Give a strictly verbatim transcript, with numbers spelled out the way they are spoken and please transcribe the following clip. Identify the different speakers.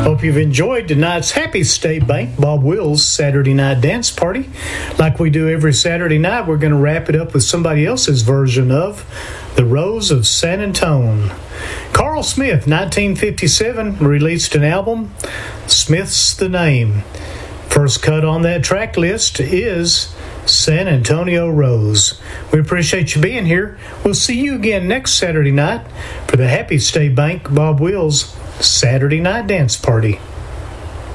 Speaker 1: Hope you've enjoyed tonight's Happy State Bank Bob Wills Saturday Night Dance Party. Like we do every Saturday night, we're going to wrap it up with somebody else's version of The Rose of San Antone. Carl Smith, nineteen fifty-seven, released an album, Smith's the Name. First cut on that track list is San Antonio Rose. We appreciate you being here. We'll see you again next Saturday night for the Happy State Bank Bob Wills Saturday Night Dance Party.